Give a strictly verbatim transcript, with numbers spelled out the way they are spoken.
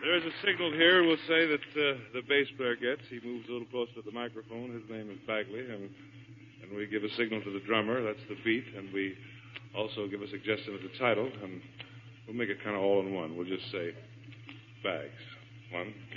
There's a signal here. We'll say that uh, the bass player gets. He moves a little closer to the microphone. His name is Bagley, and and we give a signal to the drummer. That's the beat, and we also give a suggestion of the title, and we'll make it kind of all in one. We'll just say Bags. One.